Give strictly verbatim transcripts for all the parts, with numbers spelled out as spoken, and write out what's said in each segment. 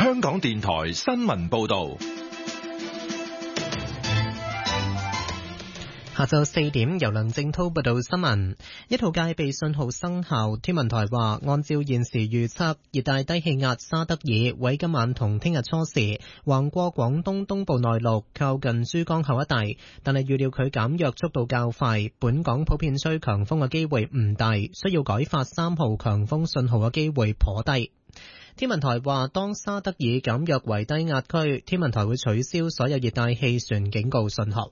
香港電台新聞報道。 下晝四點，由梁正濤報道新聞。一號戒備信號生效，天文台話，按照現時預測，熱帶低氣壓沙德爾會今晚同聽日初時橫過廣東東部內陸，靠近珠江口一帶，但係預料佢減弱速度較快，本港普遍吹強風嘅機會唔大，需要改發三號強風信號嘅機會頗低。天文台話，當沙德爾減弱為低壓區，天文台會取消所有熱帶氣旋警告信號。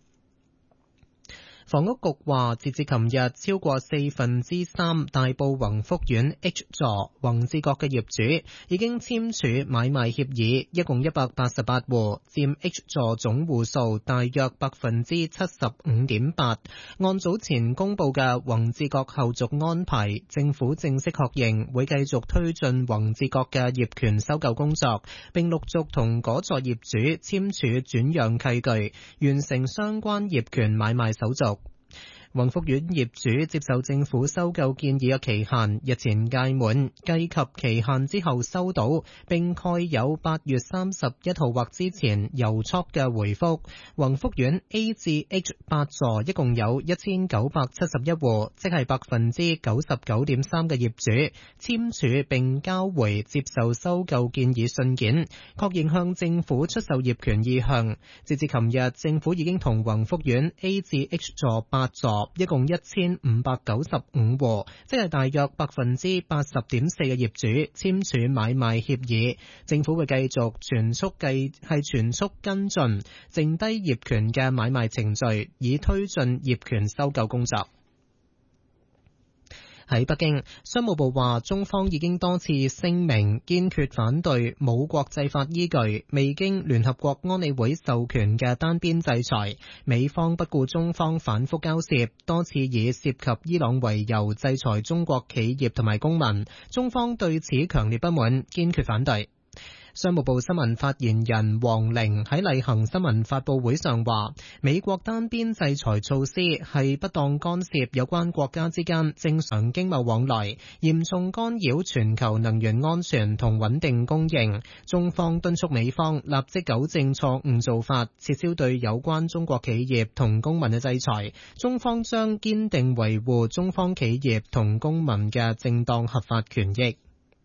房屋局話，截至琴日，超過四分之三大埔宏福苑 H 座宏志閣嘅業主已經簽署買賣協議，一共一百八十八戶，佔 H 座總戶數大約百分之七十五點八。按早前公布嘅宏志閣後續安排，政府正式確認會繼續推進宏志閣嘅業權收購工作，並陸續同嗰座業主簽署轉讓契據，完成相關業權買賣手續。宏福苑業主接受政府收購建議嘅期限日前屆滿，計及期限之後收到並蓋有八月三十一號或之前郵戳嘅回覆。宏福苑 A 至 H 八座一共有一千九百七十一戶，即係百分之九十九點三嘅業主簽署並交回接受收購建議信件，確認向政府出售業權意向。截至琴日，政府已經同宏福苑 A 至 H 座八座一共一千五百九十五戶，即係大約百分之八十點四嘅業主簽署買賣協議。政府會繼續全速計係全速跟進剩低業權嘅買賣程序，以推進業權收購工作。喺北京，商務部話，中方已經多次聲明堅決反對冇國際法依據、未經聯合國安理會授權嘅單邊制裁。美方不顧中方反覆交涉，多次以涉及伊朗為由制裁中國企業同埋公民，中方對此強烈不滿，堅決反對。商務部新聞發言人黃玲喺例行新聞發佈會上話，美國單邊制裁措施係不當干涉有關國家之間正常經貿往來，嚴重干擾全球能源安全同穩定供應。中方敦促美方立即糾正錯誤做法，撤銷對有關中國企業同公民嘅制裁。中方將堅定維護中方企業同公民嘅正當合法權益。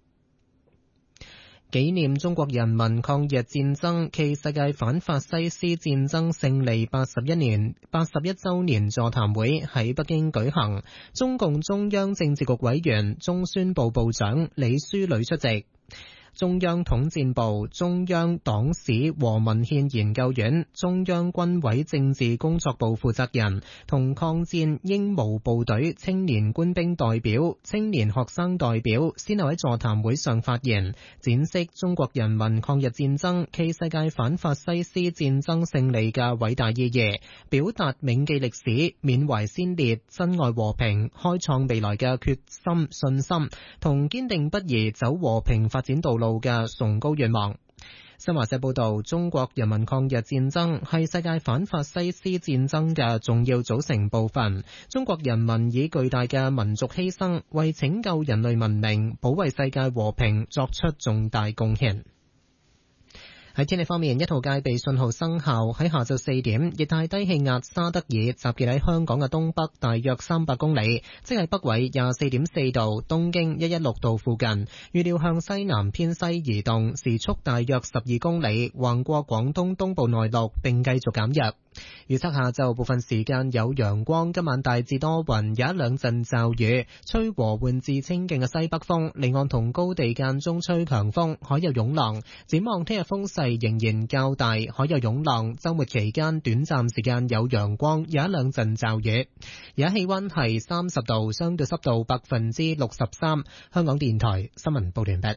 紀念中國人民抗日戰爭暨世界反法西斯戰爭勝利八十一年八十一週年座談會喺北京舉行，中共中央政治局委員、中宣部部長李書磊出席。中央統戰部、中央黨史和文獻研究院、中央軍委政治工作部負責人同抗戰英模部隊青年官兵代表、青年學生代表先後喺座談會上發言，展示中國人民抗日戰爭暨世界反法西斯戰爭勝利嘅偉大意義，表達銘記歷史、緬懷先烈、珍愛和平、開創未來嘅決心、信心同堅定不移走和平發展道路嘅崇高願望。新華社報道，中國人民抗日戰爭係世界反法西斯戰爭嘅重要組成部分。中國人民以巨大嘅民族犧牲，為拯救人類文明、保衛世界和平作出重大貢獻。喺天氣方面，一號戒備信號生效。喺下晝四點，熱帶低氣壓沙德爾集結喺香港嘅東北大約三百公里，即係北緯廿四點四度、東經一一六度附近。預料向西南偏西移動，時速大約十二公里，橫過廣東東部內陸並繼續減弱。預測下晝部分時間有陽光，今晚大致多雲，有一兩陣驟雨，吹和緩至清勁嘅西北風，離岸同高地間中吹強風，海有湧浪。展望聽日風勢仍然較大，海有湧浪。週末期間短暫時間有陽光，有一兩陣驟雨。而家氣溫係三十度，相對濕度百分之六十三。香港電台新聞報完畢。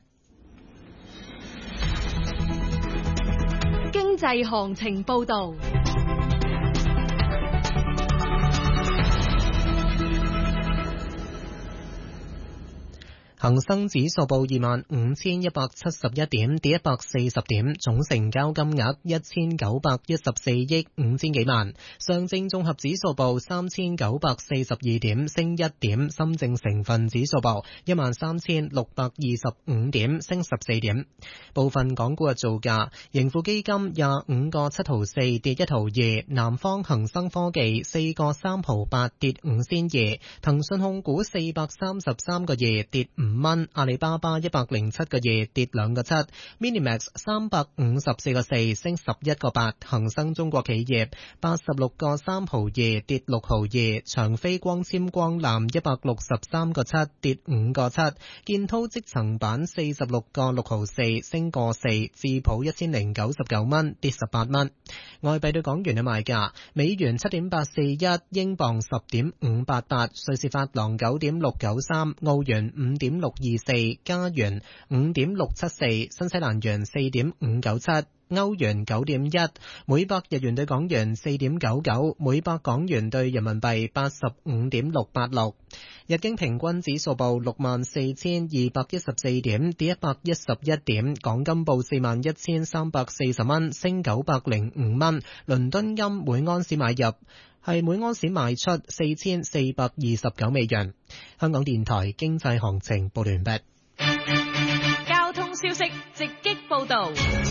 經濟行情報道。 恒生指數報二萬五千一百七十一點，跌一百四十點，總成交金額一千九百一十四億五千幾萬。上證綜合指數報三千九百四十二點，升一點。深證成分指數報一萬三千六百二十五點，升十四點。部分港股嘅造價：盈富基金廿五個七毫四，跌一毫二；南方恒生科技四個三毫八，跌五仙二；騰訊控股四百三十三個二，跌五蚊；阿里巴巴一百零七個二，跌兩個七；Minimax 三百五十四個四，升十一個八；恒生中國企業八十六個三毫二，跌六毫二；長飛光纖光纜一百六十三個七，跌五個七；建滔積層板四十六個六毫四，升個四；智普一千零九十九蚊，跌十八蚊。外幣對港元嘅賣價：美元七點八四一，英鎊十點五八八，瑞士法郎九點六九三，澳元五點六二四，加元五點六七四，新西蘭元四點五九七，歐元九點一，每百日元對港元四點九九，每百港元對人民幣八十五點六八六。日經平均指數報六萬四千二百一十四點，跌一百一十一點。港金報四萬一千三百四十蚊，升九百零五蚊。倫敦金每安士買入係每安士賣出四千四百二十九美元。香港電台經濟行情報完畢。 交通消息直擊報道。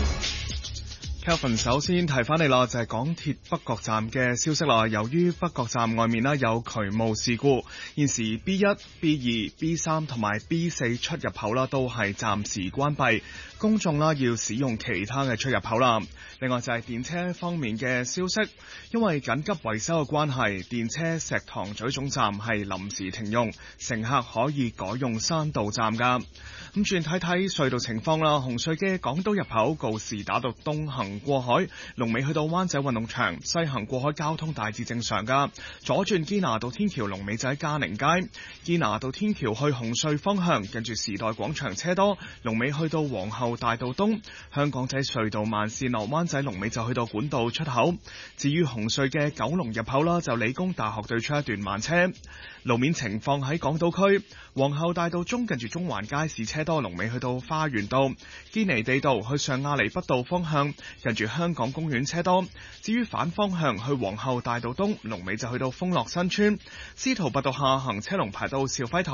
Kelvin 首先提翻你啦，就係港鐵北角站嘅消息啦。由於北角站外面啦有渠務事故，現時 B 一、B 二、B 三同埋 B 四出入口啦都係暫時關閉，公眾啦要使用其他嘅出入口啦。另外就係電車方面嘅消息，因為緊急維修嘅關係，電車石塘咀總站係臨時停用，乘客可以改用山道站噶。咁轉睇睇隧道情況啦，紅隧嘅港島入口告士打道東行過海，龍尾去到灣仔運動場；西行過海交通大致正常噶。左轉堅拿道天橋龍尾就喺嘉寧街，堅拿道天橋去紅隧方向，近住時代廣場車多，龍尾去到皇后大道東。香港仔隧道慢線落灣仔龍尾就去到管道出口。至於紅隧嘅九龍入口啦，就理工大學對出一段慢車。路面情況喺港島區，皇后大道中近住中環街市車多，龍尾去到花園道；堅尼地道去上亞厘畢道方向，近住香港公園車多。至於反方向去皇后大道東，龍尾就去到豐樂新村；司徒拔道下行車龍排到兆輝台。